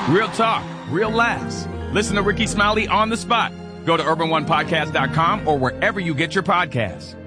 Real talk, real laughs. Listen to Ricky Smiley on the spot. Go to urban1podcast.com or wherever you get your podcasts.